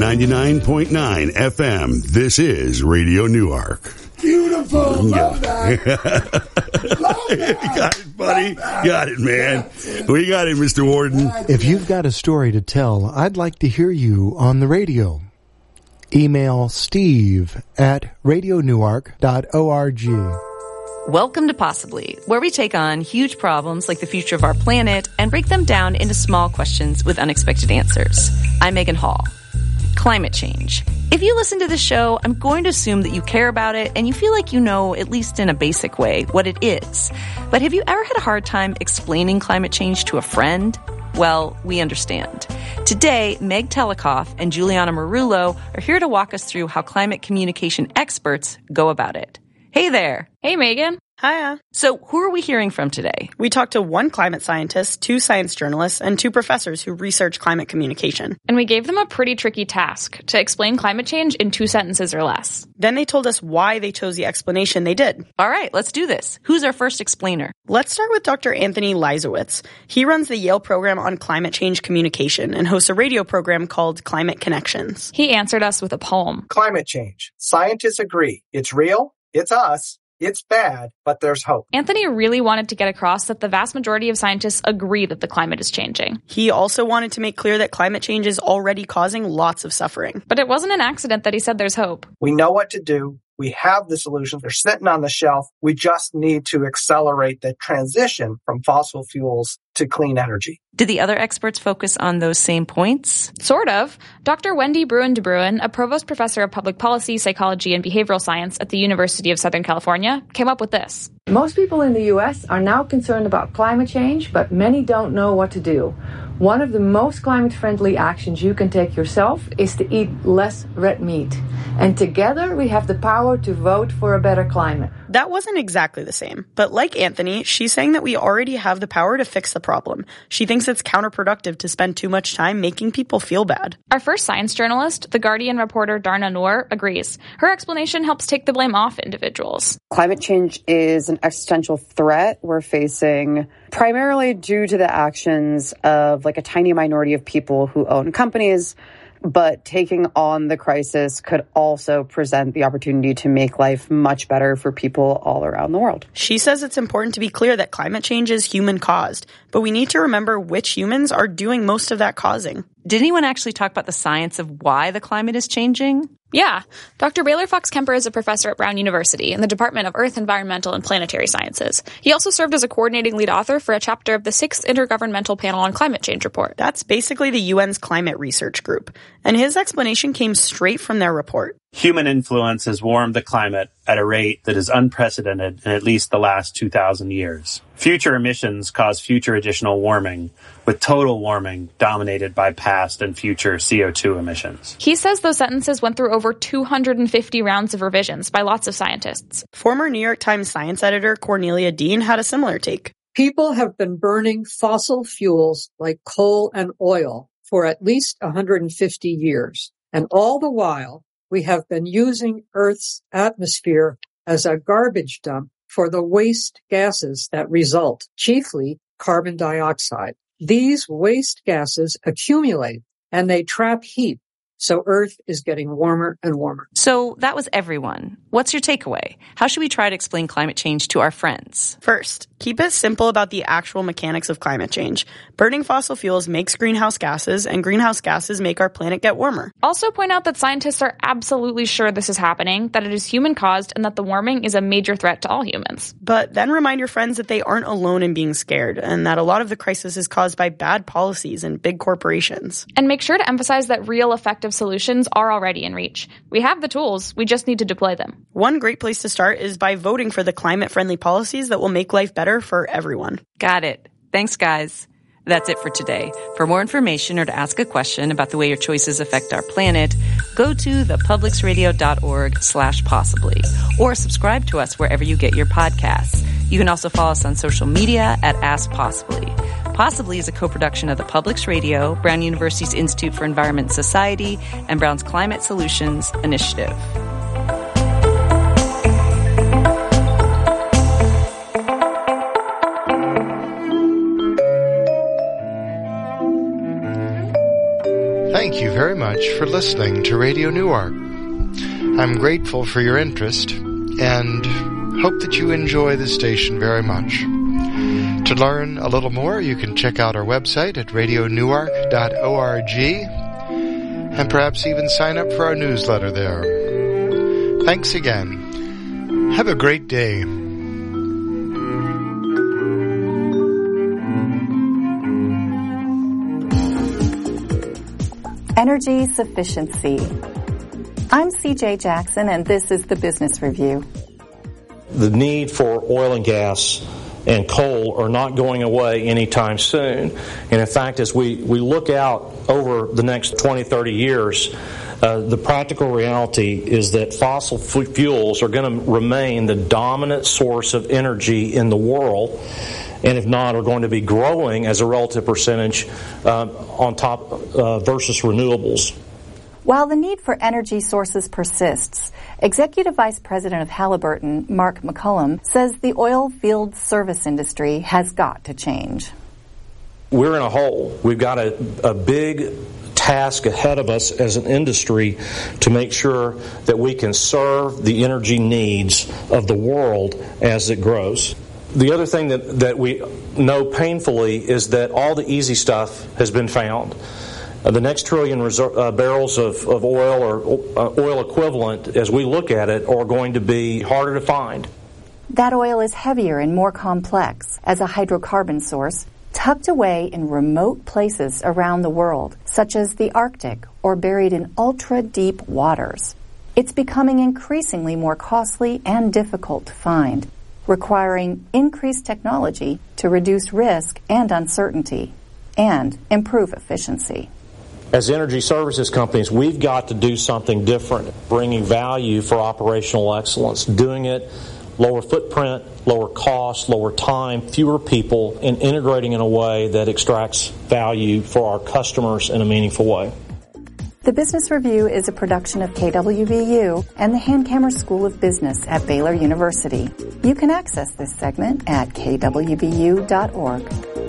99.9 FM. This is Radio Newark. Beautiful. Love that. Love that. Got it, buddy. Got it, man. We got it, Mr. Warden. If you've got a story to tell, I'd like to hear you on the radio. Email steve@radionewark.org. Welcome to Possibly, where we take on huge problems like the future of our planet and break them down into small questions with unexpected answers. I'm Megan Hall. Climate change. If you listen to this show, I'm going to assume that you care about it and you feel like you know, at least in a basic way, what it is. But have you ever had a hard time explaining climate change to a friend? Well, we understand. Today, Meg Telikoff and Juliana Marullo are here to walk us through how climate communication experts go about it. Hey there. Hey, Megan. Hiya. So who are we hearing from today? We talked to one climate scientist, 2 science journalists, and 2 professors who research climate communication. And we gave them a pretty tricky task to explain climate change in 2 sentences or less. Then they told us why they chose the explanation they did. All right, let's do this. Who's our first explainer? Let's start with Dr. Anthony Leibowitz. He runs the Yale program on climate change communication and hosts a radio program called Climate Connections. He answered us with a poem. Climate change. Scientists agree. It's real. It's us. It's bad, but there's hope. Anthony really wanted to get across that the vast majority of scientists agree that the climate is changing. He also wanted to make clear that climate change is already causing lots of suffering. But it wasn't an accident that he said there's hope. We know what to do. We have the solutions. They're sitting on the shelf. We just need to accelerate the transition from fossil fuels to clean energy. Did the other experts focus on those same points? Sort of. Dr. Wendy Bruin de Bruin, a provost professor of public policy, psychology, and behavioral science at the University of Southern California, came up with this. Most people in the U.S. are now concerned about climate change, but many don't know what to do. One of the most climate-friendly actions you can take yourself is to eat less red meat. And together we have the power to vote for a better climate. That wasn't exactly the same. But like Anthony, she's saying that we already have the power to fix the problem. She thinks it's counterproductive to spend too much time making people feel bad. Our first science journalist, The Guardian reporter Darna Noor, agrees. Her explanation helps take the blame off individuals. Climate change is an existential threat we're facing primarily due to the actions of a tiny minority of people who own companies. But taking on the crisis could also present the opportunity to make life much better for people all around the world. She says it's important to be clear that climate change is human-caused, but we need to remember which humans are doing most of that causing. Did anyone actually talk about the science of why the climate is changing? Yeah. Dr. Baylor Fox Kemper is a professor at Brown University in the Department of Earth, Environmental, and Planetary Sciences. He also served as a coordinating lead author for a chapter of the 6th Intergovernmental Panel on Climate Change report. That's basically the UN's climate research group. And his explanation came straight from their report. Human influence has warmed the climate at a rate that is unprecedented in at least the last 2,000 years. Future emissions cause future additional warming, with total warming dominated by past and future CO2 emissions. He says those sentences went through over 250 rounds of revisions by lots of scientists. Former New York Times science editor Cornelia Dean had a similar take. People have been burning fossil fuels like coal and oil for at least 150 years. And all the while, we have been using Earth's atmosphere as a garbage dump for the waste gases that result, chiefly carbon dioxide. These waste gases accumulate and they trap heat. So Earth is getting warmer and warmer. So that was everyone. What's your takeaway? How should we try to explain climate change to our friends? First, keep it simple about the actual mechanics of climate change. Burning fossil fuels makes greenhouse gases, and greenhouse gases make our planet get warmer. Also point out that scientists are absolutely sure this is happening, that it is human-caused, and that the warming is a major threat to all humans. But then remind your friends that they aren't alone in being scared, and that a lot of the crisis is caused by bad policies and big corporations. And make sure to emphasize that real effective solutions are already in reach. We have the tools, we just need to deploy them. One great place to start is by voting for the climate-friendly policies that will make life better for everyone. Got it. Thanks, guys. That's it for today. For more information or to ask a question about the way your choices affect our planet, go to thepublicsradio.org/possibly or subscribe to us wherever you get your podcasts. You can also follow us on social media at Ask Possibly. Possibly is a co-production of the Publics Radio, Brown University's Institute for Environment and Society, and Brown's Climate Solutions Initiative. Thank you very very much for listening to Radio Newark. I'm grateful for your interest and hope that you enjoy the station very much. To learn a little more, you can check out our website at radionewark.org and perhaps even sign up for our newsletter there. Thanks again. Have a great day. Energy sufficiency. I'm CJ Jackson, and this is the Business Review. The need for oil and gas and coal are not going away anytime soon. And in fact, as we look out over the next 20, 30 years, the practical reality is that fossil fuels are going to remain the dominant source of energy in the world, and if not, are going to be growing as a relative percentage on top versus renewables. While the need for energy sources persists, Executive Vice President of Halliburton, Mark McCullum, says the oil field service industry has got to change. We're in a hole. We've got a big task ahead of us as an industry to make sure that we can serve the energy needs of the world as it grows. The other thing that we know painfully is that all the easy stuff has been found. The next trillion barrels of oil or oil equivalent, as we look at it, are going to be harder to find. That oil is heavier and more complex as a hydrocarbon source, tucked away in remote places around the world, such as the Arctic or buried in ultra-deep waters. It's becoming increasingly more costly and difficult to find, requiring increased technology to reduce risk and uncertainty and improve efficiency. As energy services companies, we've got to do something different, bringing value for operational excellence, doing it lower footprint, lower cost, lower time, fewer people, and integrating in a way that extracts value for our customers in a meaningful way. The Business Review is a production of KWVU and the Hankamer School of Business at Baylor University. You can access this segment at kwvu.org.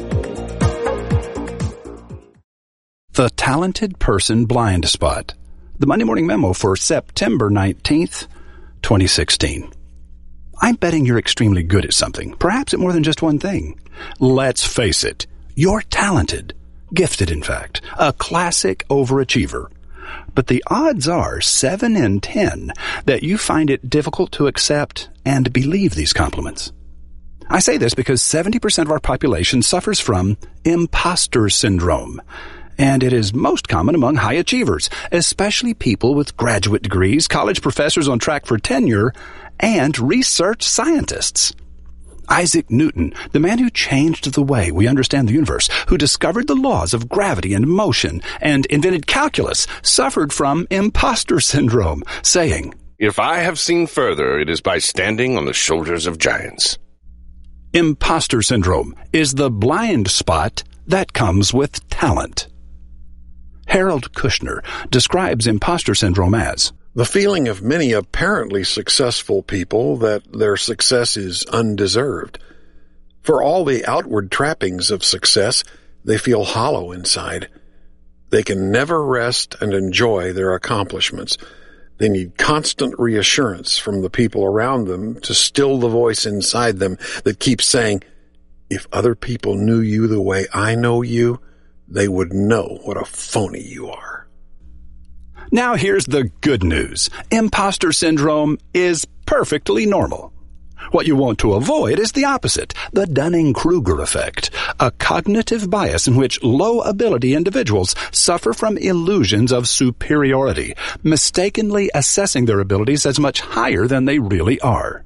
The Talented Person Blind Spot. The Monday Morning Memo for September 19th, 2016. I'm betting you're extremely good at something, perhaps at more than just one thing. Let's face it, you're talented, gifted in fact, a classic overachiever. But the odds are 7 in 10 that you find it difficult to accept and believe these compliments. I say this because 70% of our population suffers from imposter syndrome, and it is most common among high achievers, especially people with graduate degrees, college professors on track for tenure, and research scientists. Isaac Newton, the man who changed the way we understand the universe, who discovered the laws of gravity and motion, and invented calculus, suffered from imposter syndrome, saying, "If I have seen further, it is by standing on the shoulders of giants." Imposter syndrome is the blind spot that comes with talent. Harold Kushner describes imposter syndrome as the feeling of many apparently successful people that their success is undeserved. For all the outward trappings of success, they feel hollow inside. They can never rest and enjoy their accomplishments. They need constant reassurance from the people around them to still the voice inside them that keeps saying, "If other people knew you the way I know you, they would know what a phony you are." Now here's the good news. Imposter syndrome is perfectly normal. What you want to avoid is the opposite, the Dunning-Kruger effect, a cognitive bias in which low-ability individuals suffer from illusions of superiority, mistakenly assessing their abilities as much higher than they really are.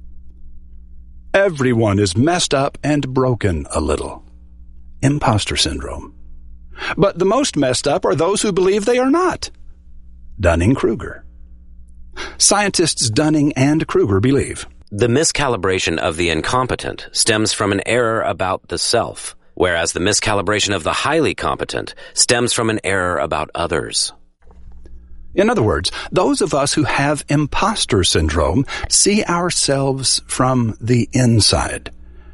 Everyone is messed up and broken a little. Imposter syndrome. But the most messed up are those who believe they are not. Dunning-Kruger. Scientists Dunning and Kruger believe the miscalibration of the incompetent stems from an error about the self, whereas the miscalibration of the highly competent stems from an error about others. In other words, those of us who have imposter syndrome see ourselves from the inside.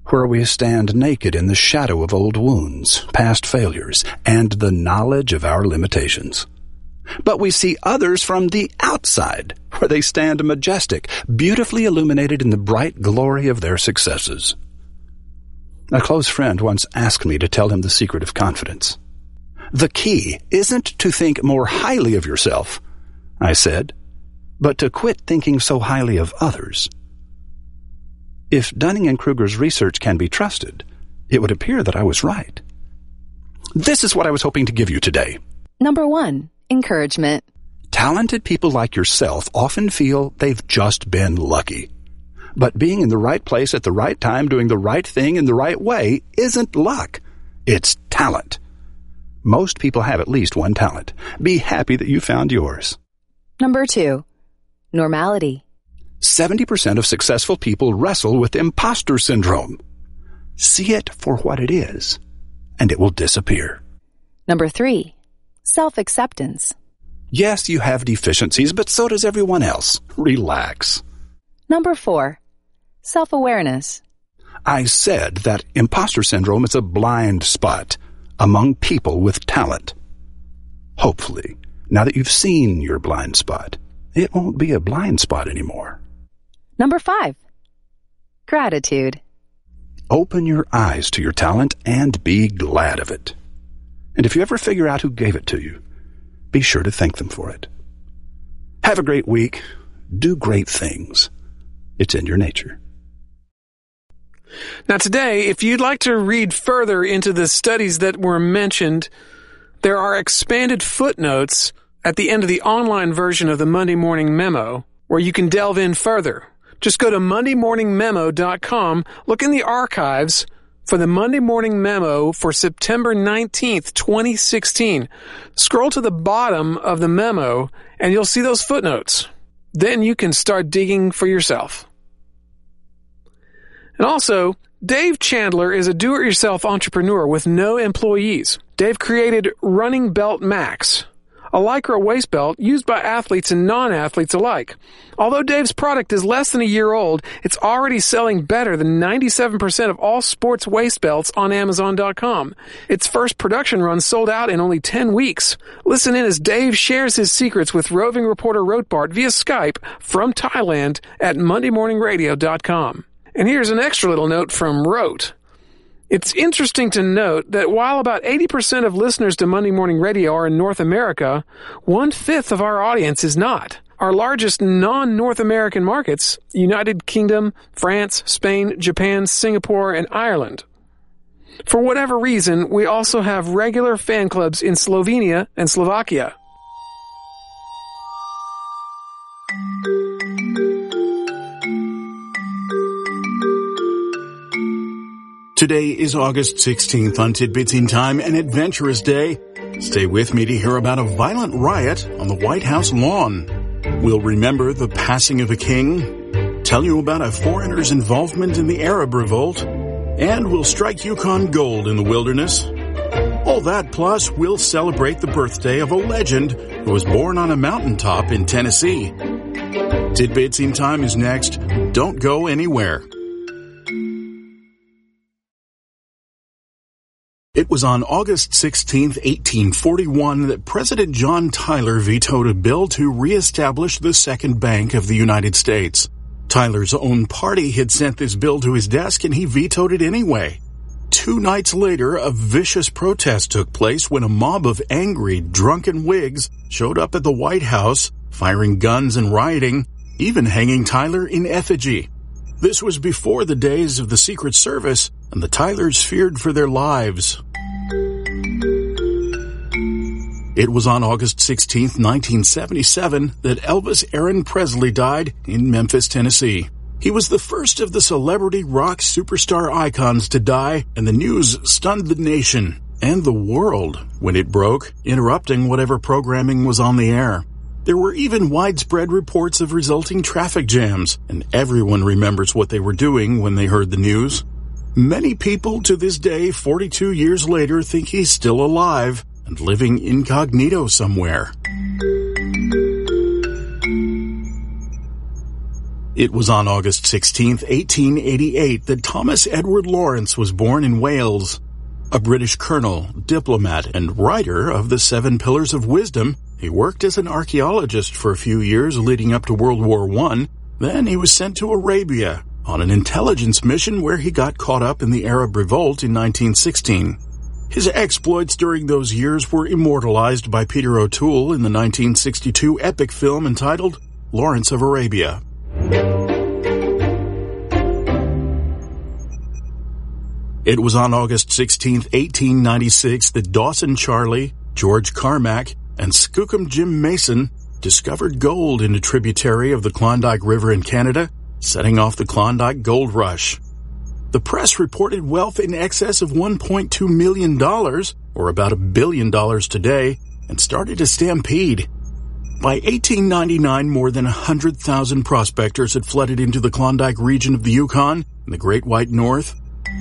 where we stand naked in the shadow of old wounds, past failures, and the knowledge of our limitations. But we see others from the outside, where they stand majestic, beautifully illuminated in the bright glory of their successes. A close friend once asked me to tell him the secret of confidence. The key isn't to think more highly of yourself, I said, but to quit thinking so highly of others. If Dunning-Kruger's research can be trusted, it would appear that I was right. This is what I was hoping to give you today. Number 1, encouragement. Talented people like yourself often feel they've just been lucky. But being in the right place at the right time, doing the right thing in the right way, isn't luck. It's talent. Most people have at least one talent. Be happy that you found yours. Number 2, normality. 70% of successful people wrestle with imposter syndrome. See it for what it is, and it will disappear. Number 3, self-acceptance. Yes, you have deficiencies, but so does everyone else. Relax. Number 4, self-awareness. I said that imposter syndrome is a blind spot among people with talent. Hopefully, now that you've seen your blind spot, it won't be a blind spot anymore. Number 5, gratitude. Open your eyes to your talent and be glad of it. And if you ever figure out who gave it to you, be sure to thank them for it. Have a great week. Do great things. It's in your nature. Now today, if you'd like to read further into the studies that were mentioned, there are expanded footnotes at the end of the online version of the Monday Morning Memo, where you can delve in further. Just go to mondaymorningmemo.com, look in the archives for the Monday Morning Memo for September 19th, 2016. Scroll to the bottom of the memo, and you'll see those footnotes. Then you can start digging for yourself. And also, Dave Chandler is a do-it-yourself entrepreneur with no employees. Dave created Running Belt Max, a Lycra waist belt used by athletes and non-athletes alike. Although Dave's product is less than a year old, it's already selling better than 97% of all sports waist belts on Amazon.com. Its first production run sold out in only 10 weeks. Listen in as Dave shares his secrets with roving reporter Rotbart via Skype from Thailand at MondayMorningRadio.com. And here's an extra little note from Rote. It's interesting to note that while about 80% of listeners to Monday Morning Radio are in North America, 1/5 of our audience is not. Our largest non-North American markets, United Kingdom, France, Spain, Japan, Singapore, and Ireland. For whatever reason, we also have regular fan clubs in Slovenia and Slovakia. Today is August 16th on Tidbits in Time, an adventurous day. Stay with me to hear about a violent riot on the White House lawn. We'll remember the passing of a king, tell you about a foreigner's involvement in the Arab Revolt, and we'll strike Yukon gold in the wilderness. All that plus we'll celebrate the birthday of a legend who was born on a mountaintop in Tennessee. Tidbits in Time is next. Don't go anywhere. It was on August 16, 1841, that President John Tyler vetoed a bill to reestablish the Second Bank of the United States. Tyler's own party had sent this bill to his desk, and he vetoed it anyway. 2 nights later, a vicious protest took place when a mob of angry, drunken Whigs showed up at the White House, firing guns and rioting, even hanging Tyler in effigy. This was before the days of the Secret Service, and the Tylers feared for their lives. It was on August 16, 1977, that Elvis Aaron Presley died in Memphis, Tennessee. He was the first of the celebrity rock superstar icons to die, and the news stunned the nation and the world when it broke, interrupting whatever programming was on the air. There were even widespread reports of resulting traffic jams, and everyone remembers what they were doing when they heard the news. Many people to this day, 42 years later, think he's still alive and living incognito somewhere. It was on August 16, 1888, that Thomas Edward Lawrence was born in Wales. A British colonel, diplomat, and writer of the 7 Pillars of Wisdom, he worked as an archaeologist for a few years leading up to World War I. Then he was sent to Arabia on an intelligence mission where he got caught up in the Arab Revolt in 1916. His exploits during those years were immortalized by Peter O'Toole in the 1962 epic film entitled Lawrence of Arabia. It was on August 16, 1896, that Dawson Charlie, George Carmack, and Skookum Jim Mason discovered gold in a tributary of the Klondike River in Canada, setting off the Klondike Gold Rush. The press reported wealth in excess of $1.2 million, or about $1 billion today, and started a stampede. By 1899, more than 100,000 prospectors had flooded into the Klondike region of the Yukon and the Great White North.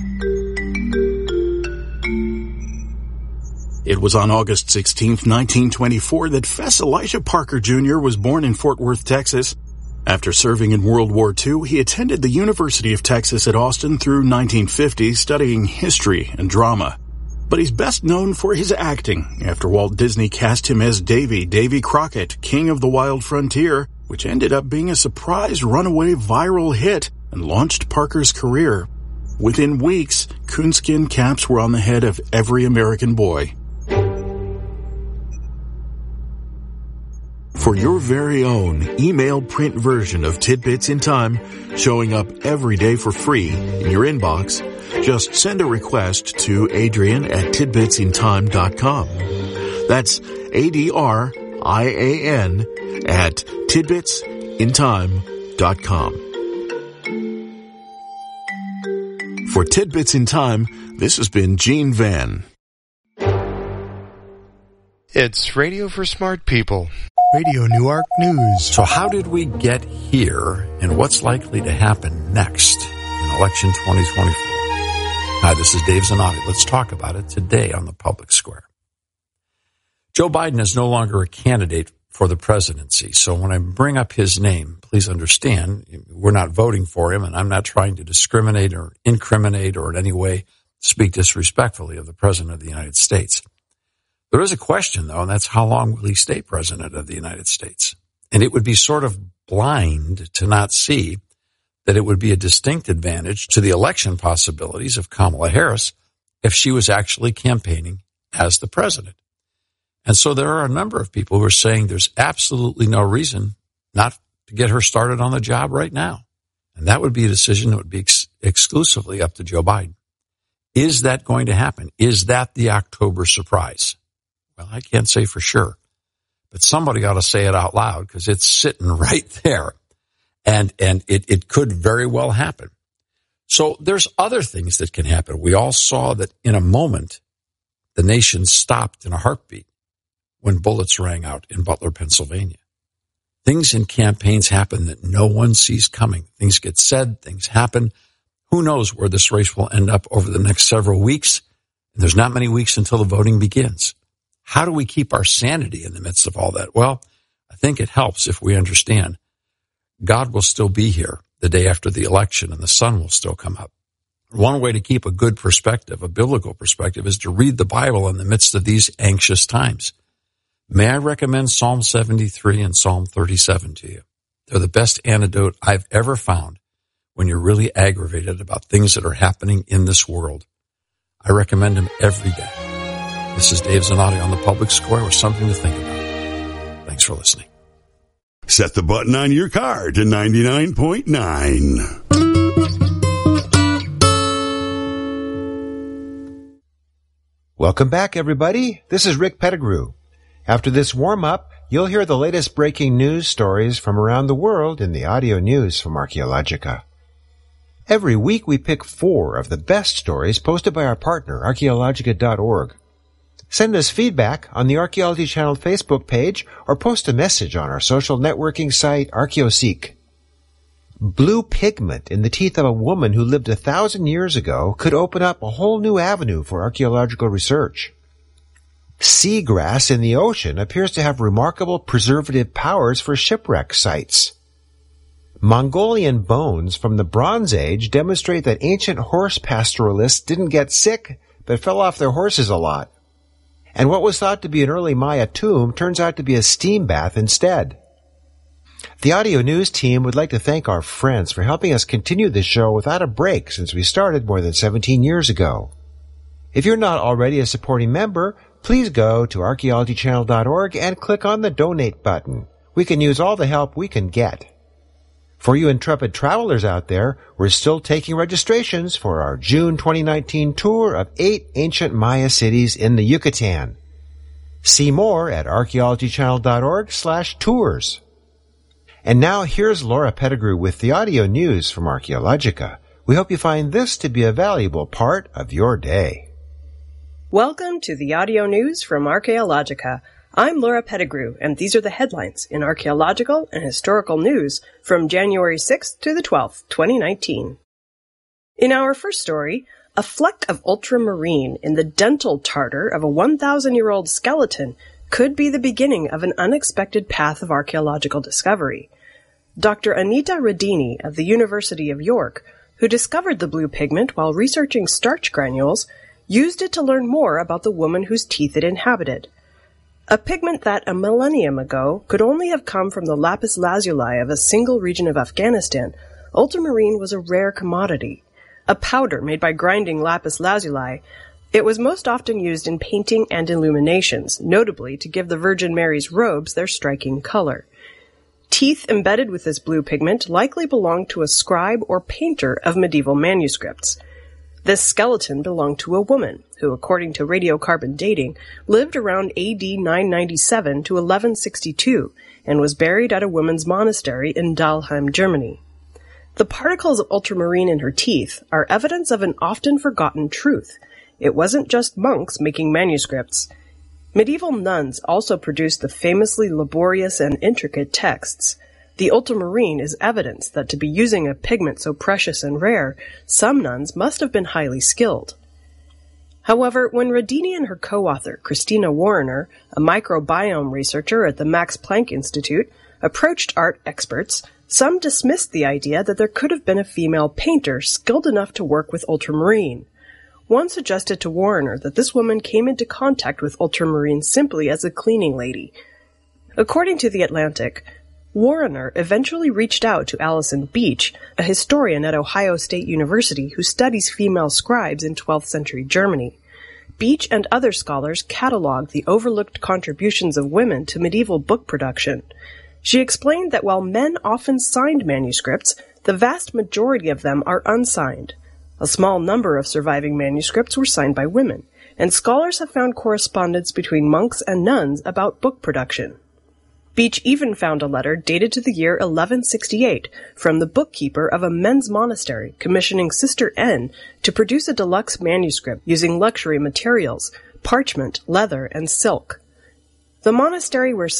It was on August 16, 1924, that Fess Elisha Parker Jr. was born in Fort Worth, Texas. After serving in World War II, he attended the University of Texas at Austin through 1950, studying history and drama. But he's best known for his acting, after Walt Disney cast him as Davy Crockett, King of the Wild Frontier, which ended up being a surprise runaway viral hit and launched Parker's career. Within weeks, coonskin caps were on the head of every American boy. For your very own email print version of Tidbits in Time, showing up every day for free in your inbox, just send a request to Adrian@tidbitsintime.com. That's ADRIAN at tidbitsintime.com. For Tidbits in Time, this has been Gene Van. It's Radio for Smart People. Radio Newark News. So how did we get here, and what's likely to happen next in election 2024? Hi, this is Dave Zanotti. Let's talk about it today on the Public Square. Joe Biden is no longer a candidate for the presidency, so when I bring up his name, please understand, we're not voting for him, and I'm not trying to discriminate or incriminate or in any way speak disrespectfully of the President of the United States. There is a question, though, and that's how long will he stay President of the United States? And it would be sort of blind to not see that it would be a distinct advantage to the election possibilities of Kamala Harris if she was actually campaigning as the president. And so there are a number of people who are saying there's absolutely no reason not to get her started on the job right now. And that would be a decision that would be exclusively up to Joe Biden. Is that going to happen? Is that the October surprise? Well, I can't say for sure, but somebody ought to say it out loud because it's sitting right there, and it could very well happen. So there's other things that can happen. We all saw that in a moment, the nation stopped in a heartbeat when bullets rang out in Butler, Pennsylvania. Things in campaigns happen that no one sees coming. Things get said, things happen. Who knows where this race will end up over the next several weeks? And there's not many weeks until the voting begins. How do we keep our sanity in the midst of all that? Well, I think it helps if we understand God will still be here the day after the election and the sun will still come up. One way to keep a good perspective, a biblical perspective, is to read the Bible in the midst of these anxious times. May I recommend Psalm 73 and Psalm 37 to you? They're the best antidote I've ever found when you're really aggravated about things that are happening in this world. I recommend them every day. This is Dave Zanotti on the Public Square with something to think about. Thanks for listening. Set the button on your car to 99.9. Welcome back, everybody. This is Rick Pettigrew. After this warm-up, you'll hear the latest breaking news stories from around the world in the audio news from Archaeologica. Every week we pick 4 of the best stories posted by our partner, Archaeologica.org. Send us feedback on the Archaeology Channel Facebook page or post a message on our social networking site, ArchaeoSeek. Blue pigment in the teeth of a woman who lived 1,000 years ago could open up a whole new avenue for archaeological research. Seagrass in the ocean appears to have remarkable preservative powers for shipwreck sites. Mongolian bones from the Bronze Age demonstrate that ancient horse pastoralists didn't get sick, but fell off their horses a lot. And what was thought to be an early Maya tomb turns out to be a steam bath instead. The audio news team would like to thank our friends for helping us continue this show without a break since we started more than 17 years ago. If you're not already a supporting member, please go to archaeologychannel.org and click on the donate button. We can use all the help we can get. For you intrepid travelers out there, we're still taking registrations for our June 2019 tour of 8 ancient Maya cities in the Yucatan. See more at archaeologychannel.org/tours. And now here's Laura Pettigrew with the audio news from Archaeologica. We hope you find this to be a valuable part of your day. Welcome to the audio news from Archaeologica. I'm Laura Pettigrew, and these are the headlines in archaeological and historical news from January 6th to the 12th, 2019. In our first story, a fleck of ultramarine in the dental tartar of a 1,000-year-old skeleton could be the beginning of an unexpected path of archaeological discovery. Dr. Anita Radini of the University of York, who discovered the blue pigment while researching starch granules, used it to learn more about the woman whose teeth it inhabited. A pigment that a millennium ago could only have come from the lapis lazuli of a single region of Afghanistan, ultramarine was a rare commodity. A powder made by grinding lapis lazuli, it was most often used in painting and illuminations, notably to give the Virgin Mary's robes their striking color. Teeth embedded with this blue pigment likely belonged to a scribe or painter of medieval manuscripts. This skeleton belonged to a woman who, according to radiocarbon dating, lived around AD 997 to 1162 and was buried at a women's monastery in Dalheim, Germany. The particles of ultramarine in her teeth are evidence of an often forgotten truth. It wasn't just monks making manuscripts. Medieval nuns also produced the famously laborious and intricate texts. The ultramarine is evidence that to be using a pigment so precious and rare, some nuns must have been highly skilled. However, when Radini and her co-author, Christina Warrener, a microbiome researcher at the Max Planck Institute, approached art experts, some dismissed the idea that there could have been a female painter skilled enough to work with ultramarine. One suggested to Warrener that this woman came into contact with ultramarine simply as a cleaning lady. According to The Atlantic, Warrener eventually reached out to Allison Beach, a historian at Ohio State University who studies female scribes in 12th century Germany. Beach and other scholars cataloged the overlooked contributions of women to medieval book production. She explained that while men often signed manuscripts, the vast majority of them are unsigned. A small number of surviving manuscripts were signed by women, and scholars have found correspondence between monks and nuns about book production. Beach even found a letter dated to the year 1168 from the bookkeeper of a men's monastery commissioning Sister N to produce a deluxe manuscript using luxury materials, parchment, leather, and silk. The monastery where